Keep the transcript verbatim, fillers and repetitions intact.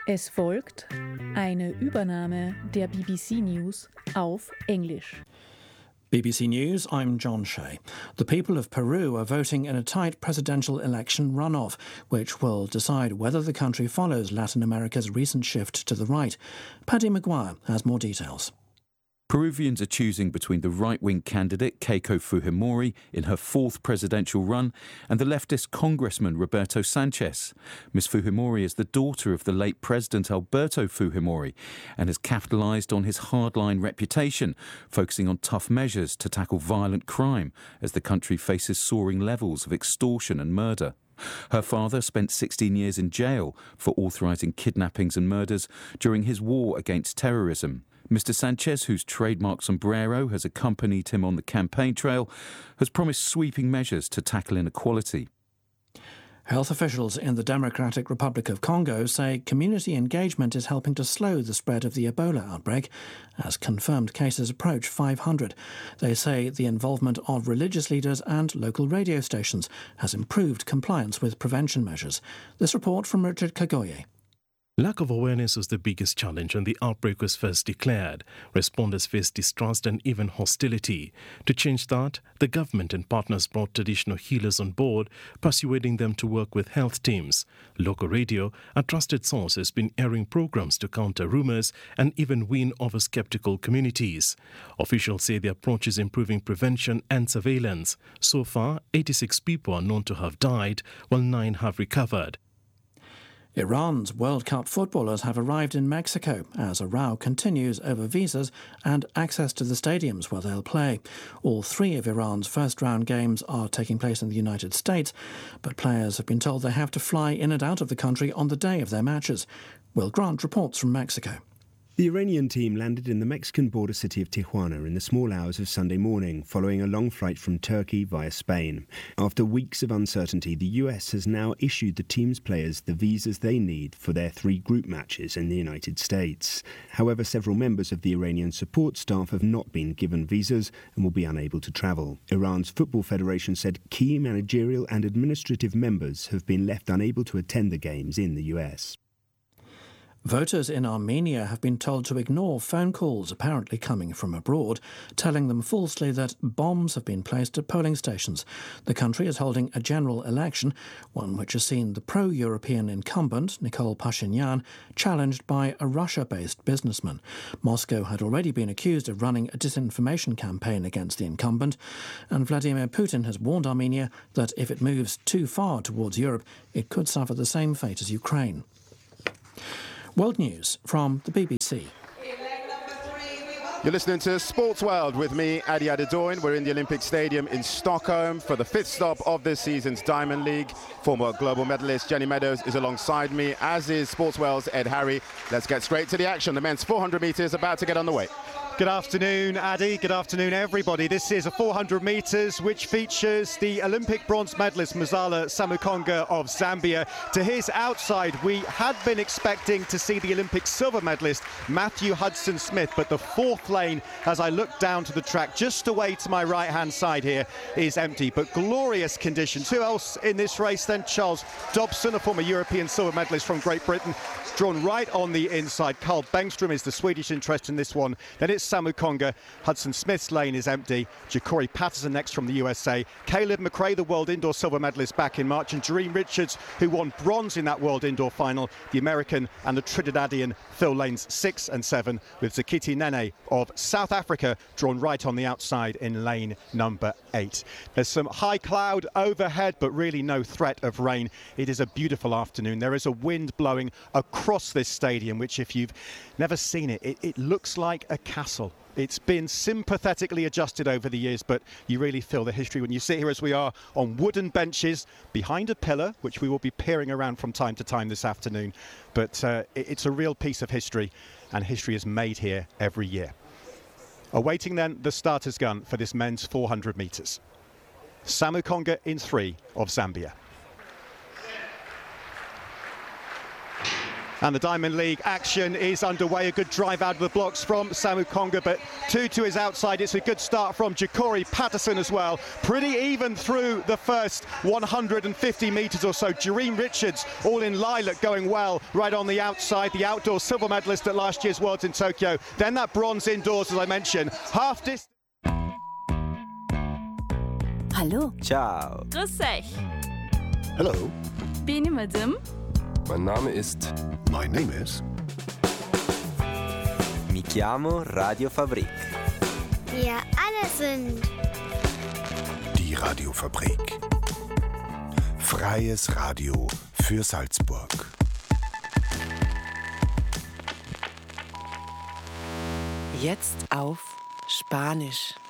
Es folgt eine Übernahme der B B C News auf Englisch. B B C News, I'm John Shea. The people of Peru are voting in a tight presidential election runoff, which will decide whether the country follows Latin America's recent shift to the right. Paddy Maguire has more details. Peruvians are choosing between the right-wing candidate Keiko Fujimori in her fourth presidential run and the leftist congressman Roberto Sanchez. Miz Fujimori is the daughter of the late President Alberto Fujimori and has capitalised on his hardline reputation, focusing on tough measures to tackle violent crime as the country faces soaring levels of extortion and murder. Her father spent sixteen years in jail for authorising kidnappings and murders during his war against terrorism. Mister Sanchez, whose trademark sombrero has accompanied him on the campaign trail, has promised sweeping measures to tackle inequality. Health officials in the Democratic Republic of Congo say community engagement is helping to slow the spread of the Ebola outbreak as confirmed cases approach five hundred. They say the involvement of religious leaders and local radio stations has improved compliance with prevention measures. This report from Richard Kagoye. Lack of awareness was the biggest challenge when the outbreak was first declared. Responders faced distrust and even hostility. To change that, the government and partners brought traditional healers on board, persuading them to work with health teams. Local radio, a trusted source, has been airing programs to counter rumours and even win over sceptical communities. Officials say the approach is improving prevention and surveillance. So far, eighty-six people are known to have died, while nine have recovered. Iran's World Cup footballers have arrived in Mexico as a row continues over visas and access to the stadiums where they'll play. All three of Iran's first-round games are taking place in the United States, but players have been told they have to fly in and out of the country on the day of their matches. Will Grant reports from Mexico. The Iranian team landed in the Mexican border city of Tijuana in the small hours of Sunday morning, following a long flight from Turkey via Spain. After weeks of uncertainty, the U S has now issued the team's players the visas they need for their three group matches in the United States. However, several members of the Iranian support staff have not been given visas and will be unable to travel. Iran's Football Federation said key managerial and administrative members have been left unable to attend the games in the U S. Voters in Armenia have been told to ignore phone calls apparently coming from abroad, telling them falsely that bombs have been placed at polling stations. The country is holding a general election, one which has seen the pro-European incumbent, Nikol Pashinyan, challenged by a Russia-based businessman. Moscow had already been accused of running a disinformation campaign against the incumbent, and Vladimir Putin has warned Armenia that if it moves too far towards Europe, it could suffer the same fate as Ukraine. World News from the B B C. You're listening to Sports World with me, Adi Adedoyin. We're in the Olympic Stadium in Stockholm for the fifth stop of this season's Diamond League. Former global medalist Jenny Meadows is alongside me, as is Sports World's Ed Harry. Let's get straight to the action. The men's four hundred metres about to get on the way. Good afternoon, Addy. Good afternoon, everybody. This is a four hundred metres which features the Olympic bronze medalist Muzala Samukonga of Zambia. To his outside, we had been expecting to see the Olympic silver medalist Matthew Hudson-Smith, but the fourth lane, as I look down to the track just away to my right-hand side here, is empty. But glorious conditions. Who else in this race then? Charles Dobson, a former European silver medalist from Great Britain, drawn right on the inside. Carl Bengstrom is the Swedish interest in this one. Then it's Samukonga. Hudson-Smith's lane is empty. Ja'Cory Patterson next from the U S A. Caleb McRae, the world indoor silver medalist back in March. And Jareen Richards, who won bronze in that world indoor final. The American and the Trinidadian fill lanes six and seven, with Zakiti Nene of South Africa drawn right on the outside in lane number eight. There's some high cloud overhead, but really no threat of rain. It is a beautiful afternoon. There is a wind blowing across this stadium, which, if you've never seen it, it, it looks like a castle. It's been sympathetically adjusted over the years, but you really feel the history when you sit here, as we are, on wooden benches behind a pillar, which we will be peering around from time to time this afternoon. But uh, it, it's a real piece of history, and history is made here every year. Awaiting then the starter's gun for this men's four hundred metres. Samukonga in three of Zambia. And the Diamond League action is underway. A good drive out of the blocks from Samu Konga, but two to his outside. It's a good start from Jacori Patterson as well. Pretty even through the first one hundred fifty metres or so. Jareen Richards, all in lilac, going well right on the outside. The outdoor silver medalist at last year's Worlds in Tokyo. Then that bronze indoors, as I mentioned. Half distance. Hallo. Ciao. Grüß euch. Hello. Benim adım. Mein Name ist... My name is... Mi chiamo Radio Fabrik. Wir alle sind... Die Radiofabrik. Freies Radio für Salzburg. Jetzt auf Spanisch.